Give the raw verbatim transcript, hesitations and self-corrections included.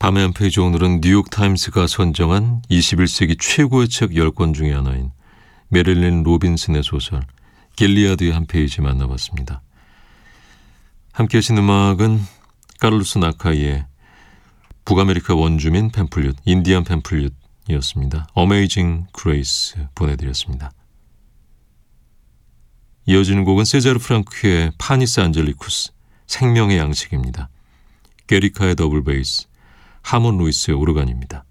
밤의 한 페이지, 오늘은 뉴욕타임스가 선정한 이십일 세기 최고의 책 열 권 중에 하나인 메릴린 로빈슨의 소설 길리아드의 한 페이지 만나봤습니다. 함께 하신 음악은 카를로스 나카이의 북아메리카 원주민 팸플릿, 인디안 팸플릿이었습니다. 어메이징 그레이스 보내드렸습니다. 이어지는 곡은 세자르 프랑크의 파니스 안젤리쿠스, 생명의 양식입니다. 게리카의 더블 베이스, 하몬 루이스의 오르간입니다.